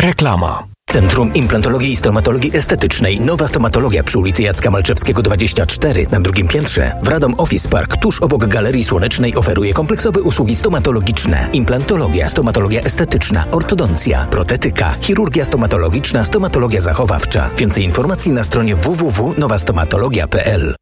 Reklama. Centrum Implantologii i Stomatologii Estetycznej. Nowa stomatologia przy ulicy Jacka Malczewskiego 24 na drugim piętrze. W Radom Office Park, tuż obok Galerii Słonecznej, oferuje kompleksowe usługi stomatologiczne. Implantologia, stomatologia estetyczna, ortodoncja, protetyka, chirurgia stomatologiczna, stomatologia zachowawcza. Więcej informacji na stronie www.nowastomatologia.pl.